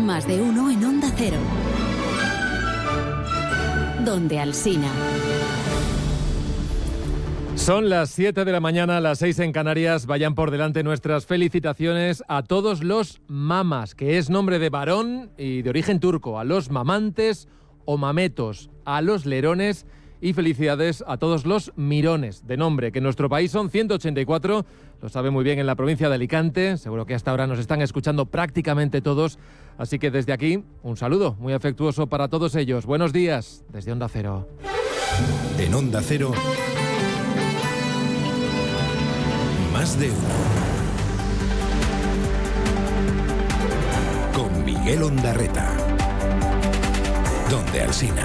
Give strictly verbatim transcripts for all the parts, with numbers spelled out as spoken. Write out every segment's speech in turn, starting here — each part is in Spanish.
Más de uno en Onda Cero. Donde Alsina. Son las siete de la mañana, las seis en Canarias. Vayan por delante nuestras felicitaciones a todos los mamas, que es nombre de varón y de origen turco, a los mamantes o mametos, a los lerones y felicidades a todos los mirones, de nombre, que en nuestro país son ciento ochenta y cuatro, lo sabe muy bien en la provincia de Alicante, seguro que hasta ahora nos están escuchando prácticamente todos, así que desde aquí un saludo muy afectuoso para todos ellos. Buenos días, desde Onda Cero. En Onda Cero, Más de uno. Con Miguel Ondarreta. Donde Alsina.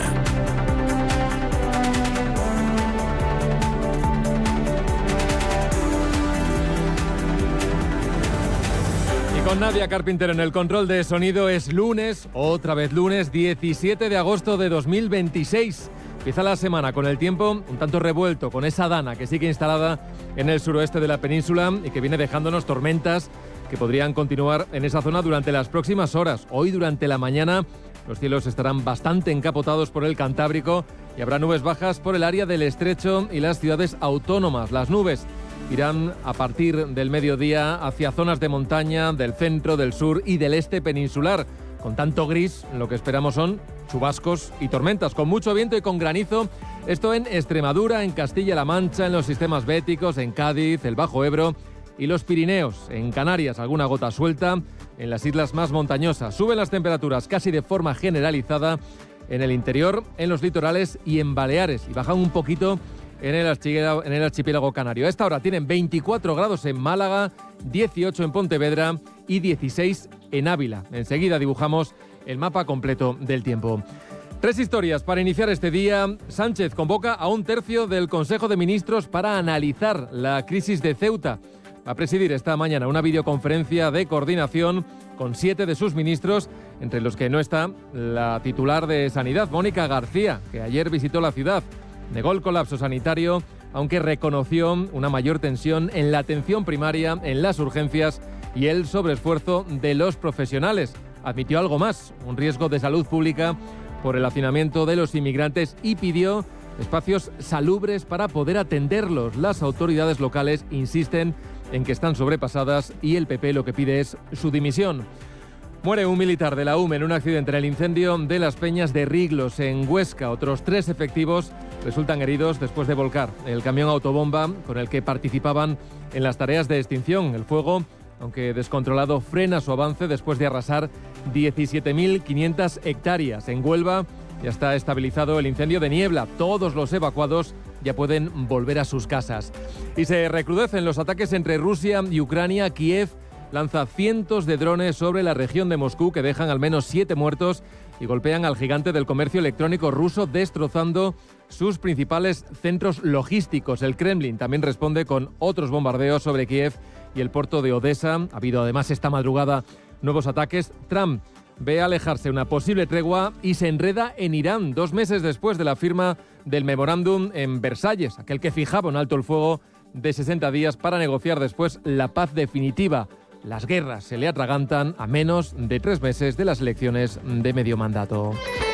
Con Nadia Carpintero en el control de sonido. Es lunes, otra vez lunes, diecisiete de agosto de dos mil veintiséis. Empieza la semana con el tiempo un tanto revuelto, con esa dana que sigue instalada en el suroeste de la península y que viene dejándonos tormentas que podrían continuar en esa zona durante las próximas horas. Hoy, durante la mañana, los cielos estarán bastante encapotados por el Cantábrico y habrá nubes bajas por el área del Estrecho y las ciudades autónomas. Las nubes irán a partir del mediodía hacia zonas de montaña, del centro, del sur y del este peninsular. Con tanto gris, lo que esperamos son chubascos y tormentas, con mucho viento y con granizo. Esto en Extremadura, en Castilla-La Mancha, en los sistemas béticos, en Cádiz, el Bajo Ebro y los Pirineos. En Canarias, alguna gota suelta. En las islas más montañosas suben las temperaturas casi de forma generalizada en el interior, en los litorales y en Baleares. Y bajan un poquito en el archipiélago, en el archipiélago canario. A esta hora tienen veinticuatro grados en Málaga, dieciocho en Pontevedra y dieciséis en Ávila. Enseguida dibujamos el mapa completo del tiempo. Tres historias para iniciar este día. Sánchez convoca a un tercio del Consejo de Ministros para analizar la crisis de Ceuta. Va a presidir esta mañana una videoconferencia de coordinación con siete de sus ministros, entre los que no está la titular de Sanidad, Mónica García, que ayer visitó la ciudad. Negó el colapso sanitario, aunque reconoció una mayor tensión en la atención primaria, en las urgencias y el sobreesfuerzo de los profesionales. Admitió algo más, un riesgo de salud pública por el hacinamiento de los inmigrantes y pidió espacios salubres para poder atenderlos. Las autoridades locales insisten en que están sobrepasadas y el P P lo que pide es su dimisión. Muere un militar de la U M E en un accidente en el incendio de las Peñas de Riglos, en Huesca. Otros tres efectivos resultan heridos después de volcar el camión autobomba con el que participaban en las tareas de extinción. El fuego, aunque descontrolado, frena su avance después de arrasar diecisiete mil quinientas hectáreas. En Huelva ya está estabilizado el incendio de Niebla. Todos los evacuados ya pueden volver a sus casas. Y se recrudecen los ataques entre Rusia y Ucrania. Kiev lanza cientos de drones sobre la región de Moscú que dejan al menos siete muertos y golpean al gigante del comercio electrónico ruso, destrozando sus principales centros logísticos. El Kremlin también responde con otros bombardeos sobre Kiev y el puerto de Odessa. Ha habido además esta madrugada nuevos ataques. Trump ve alejarse una posible tregua y se enreda en Irán, dos meses después de la firma del memorándum en Versalles, aquel que fijaba un alto el fuego de sesenta días para negociar después la paz definitiva. Las guerras se le atragantan a menos de tres meses de las elecciones de medio mandato.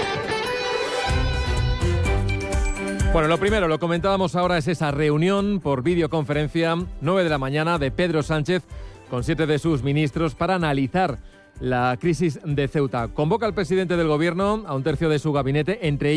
Bueno, lo primero, lo comentábamos ahora, es esa reunión por videoconferencia, nueve de la mañana, de Pedro Sánchez con siete de sus ministros para analizar la crisis de Ceuta. Convoca al presidente del gobierno a un tercio de su gabinete, entre ellos